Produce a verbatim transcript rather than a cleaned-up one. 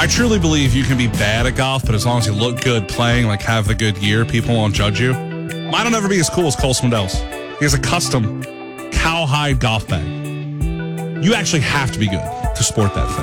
I truly believe you can be bad at golf, but as long as you look good playing, like have a good year, people won't judge you. Mine will never be as cool as Cole Swindell's. He has a custom cowhide golf bag. You actually have to be good to sport that thing.